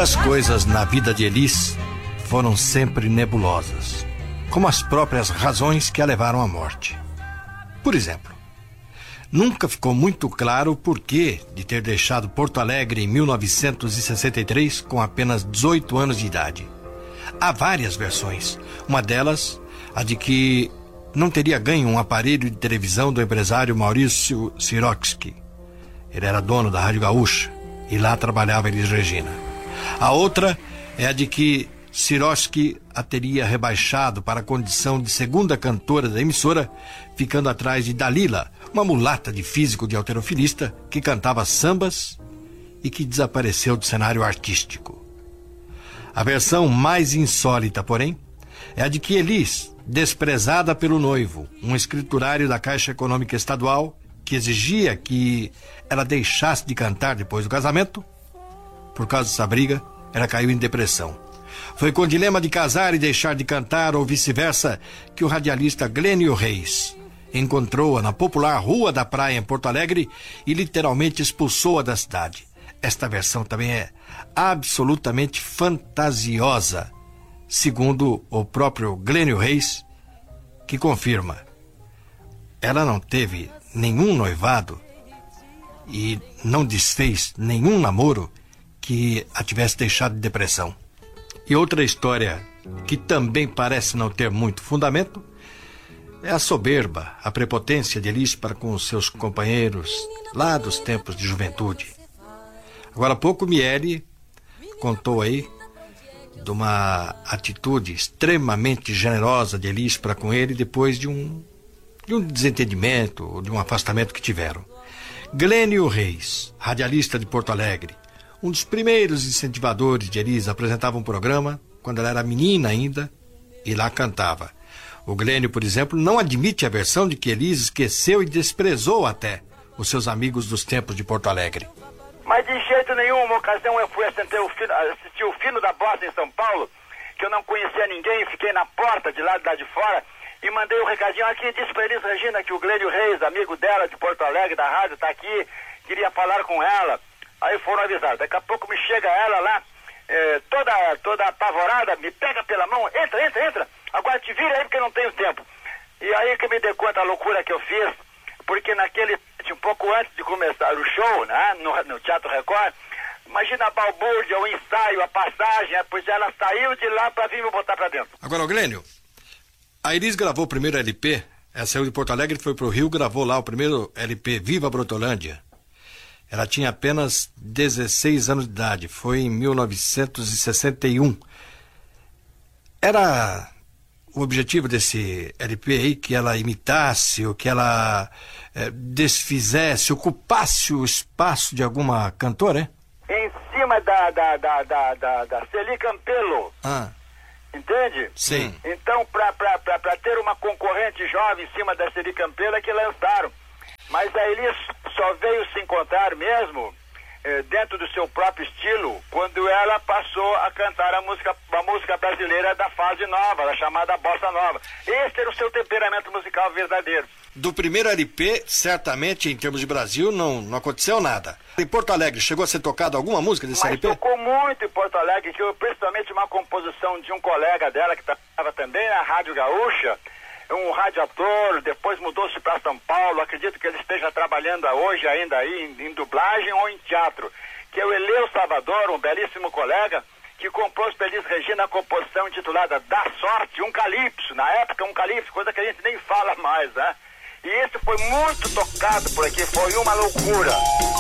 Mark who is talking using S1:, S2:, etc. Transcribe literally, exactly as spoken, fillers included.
S1: Muitas coisas na vida de Elis foram sempre nebulosas, como as próprias razões que a levaram à morte. Por exemplo, nunca ficou muito claro o porquê de ter deixado Porto Alegre em mil novecentos e sessenta e três com apenas dezoito anos de idade. Há várias versões. Uma delas, a de que não teria ganho um aparelho de televisão do empresário Maurício Sirotsky. Ele era dono da Rádio Gaúcha e lá trabalhava Elis Regina. A outra é a de que Sirotsky a teria rebaixado para a condição de segunda cantora da emissora, ficando atrás de Dalila, uma mulata de físico de halterofilista que cantava sambas e que desapareceu do cenário artístico. A versão mais insólita, porém, é a de que Elis, desprezada pelo noivo, um escriturário da Caixa Econômica Estadual, que exigia que ela deixasse de cantar depois do casamento, por causa dessa briga, ela caiu em depressão. Foi com o dilema de casar e deixar de cantar ou vice-versa que o radialista Glênio Reis encontrou-a na popular Rua da Praia em Porto Alegre e literalmente expulsou-a da cidade. Esta versão também é absolutamente fantasiosa, segundo o próprio Glênio Reis, que confirma: ela não teve nenhum noivado e não desfez nenhum namoro que a tivesse deixado de depressão. E outra história que também parece não ter muito fundamento é a soberba, a prepotência de Elis para com os seus companheiros lá dos tempos de juventude. Agora há pouco Miele contou aí de uma atitude extremamente generosa de Elis para com ele depois de um, de um desentendimento ou de um afastamento que tiveram. Glênio Reis, radialista de Porto Alegre, um dos primeiros incentivadores de Elis, apresentava um programa quando ela era menina ainda e lá cantava. O Glênio, por exemplo, não admite a versão de que Elis esqueceu e desprezou até os seus amigos dos tempos de Porto Alegre.
S2: Mas de jeito nenhum, uma ocasião eu fui assistir o fino, assistir o fino da Bossa em São Paulo, que eu não conhecia ninguém, fiquei na porta de lá, de lá de fora, e mandei o um recadinho aqui, disse para Elis Regina que o Glênio Reis, amigo dela de Porto Alegre, da rádio, está aqui, queria falar com ela. Aí foram avisados. Daqui a pouco me chega ela lá, eh, toda, toda apavorada, me pega pela mão, entra, entra, entra, agora te vira aí porque eu não tenho tempo. E aí que me dei conta da loucura que eu fiz, porque naquele, um pouco antes de começar o show, né, no, no Teatro Record, imagina a balbúrdia, o ensaio, a passagem, pois ela saiu de lá para vir me botar para dentro.
S1: Agora, Glênio, a Elis gravou o primeiro L P, ela saiu de Porto Alegre, foi pro Rio, gravou lá o primeiro L P, Viva Brotolândia. Ela tinha apenas dezesseis anos de idade, foi em mil novecentos e sessenta e um. Era o objetivo desse L P aí que ela imitasse, ou que ela é, desfizesse, ocupasse o espaço de alguma cantora, é?
S2: Em cima da, da, da, da, da, da Celi Campelo.
S1: Ah.
S2: Entende?
S1: Sim.
S2: Então, para ter uma concorrente jovem em cima da Celi Campelo é que lançaram. Mas a Elis só veio se encontrar mesmo eh, dentro do seu próprio estilo quando ela passou a cantar a música, a música brasileira da fase nova, da chamada Bossa Nova. Esse era o seu temperamento musical verdadeiro.
S1: Do primeiro L P, certamente, em termos de Brasil, não, não aconteceu nada. Em Porto Alegre, chegou a ser tocado alguma música desse
S2: Mas
S1: L P?
S2: tocou muito em Porto Alegre, que eu, principalmente uma composição de um colega dela que estava também na Rádio Gaúcha, um radiator, depois mudou-se para São Paulo, acredito que ele esteja trabalhando hoje ainda aí em, em dublagem ou em teatro, que é o Eleu Salvador, um belíssimo colega, que compôs para Elis Regina a composição intitulada Da Sorte, um calypso, na época um calypso, coisa que a gente nem fala mais, né? E esse foi muito tocado por aqui, foi uma loucura.